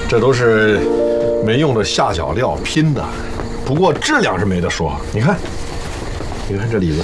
这都是没用的下脚料拼的，不过质量是没得说。你看这里子，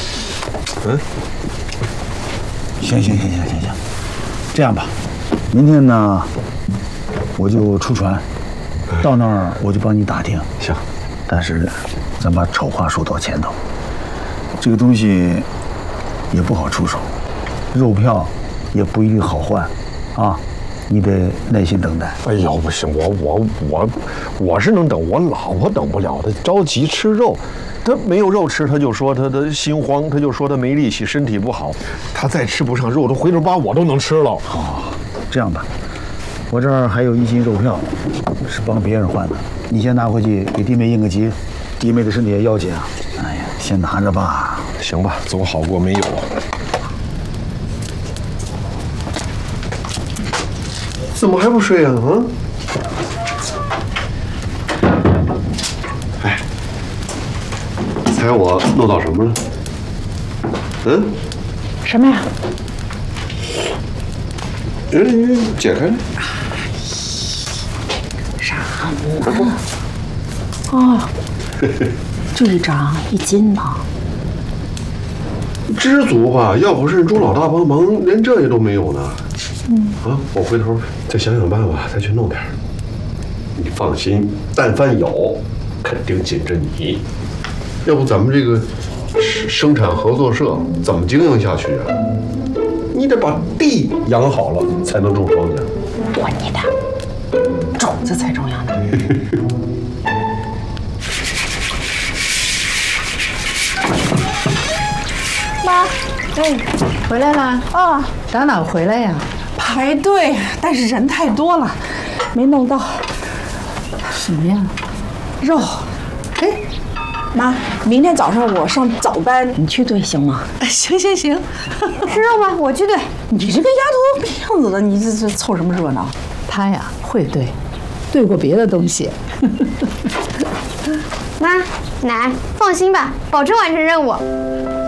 行，这样吧，明天呢，我就出船，到那儿我就帮你打听。 行， 但是咱把丑话说到前头，这个东西也不好出手，肉票也不一定好换，啊，你得耐心等待。 哎呦，不行，我是能等，我老婆等不了，她着急吃肉。他没有肉吃，他就说他的心慌，他就说他没力气，身体不好。他再吃不上肉，他回头把我都能吃了。 哦，这样吧，我这儿还有1斤肉票，是帮别人换的，你先拿回去给弟妹应个急，弟妹的身体也要紧啊。哎呀，先拿着吧。 行吧，总好过没有。怎么还不睡啊？猜我弄到什么了？ 什么呀？ 你解开了。 啥呢？哦，就1张1斤呢。 知足吧，要不是钟老大帮忙，连这也都没有呢。我回头再想想办法，再去弄点。你放心，但凡有，肯定紧着你。要不咱们这个生产合作社怎么经营下去啊？你得把地养好了，才能种庄稼。 管你的，种子才重要呢。 妈，回来啦？ 哦， 打哪回来呀？ 排队，但是人太多了，没弄到。 什么呀？ 肉。妈，明天早上我上早班，你去队行吗？ 行， 吃肉吗？我去队。你这个丫头片子的，你这凑什么热闹？ 他呀会对过别的东西。 妈，奶，放心吧，保证完成任务。